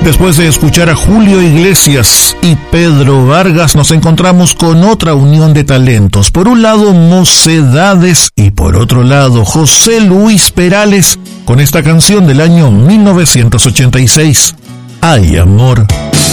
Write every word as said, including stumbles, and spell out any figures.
Después de escuchar a Julio Iglesias y Pedro Vargas, nos encontramos con otra unión de talentos. Por un lado, Mocedades, y por otro lado, José Luis Perales, con esta canción del año mil novecientos ochenta y seis, Ay, amor.